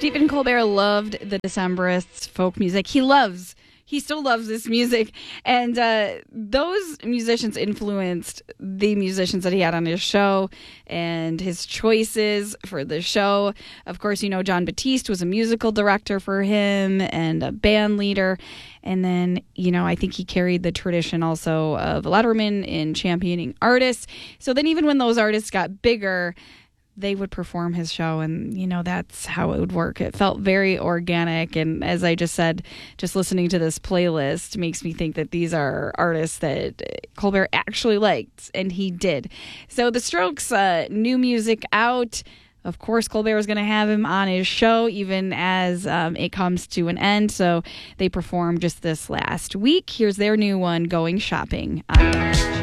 Stephen Colbert loved the Decemberists folk music. He still loves this music. And those musicians influenced the musicians that he had on his show and his choices for the show. Of course, John Batiste was a musical director for him and a band leader. And then, I think he carried the tradition also of Letterman in championing artists. So then even when those artists got bigger, they would perform his show, and that's how it would work. It felt very organic, and as I just said, just listening to this playlist makes me think that these are artists that Colbert actually liked, and he did. So the Strokes, new music out. Of course, Colbert was going to have him on his show even as it comes to an end, so they performed just this last week. Here's their new one, Going Shopping.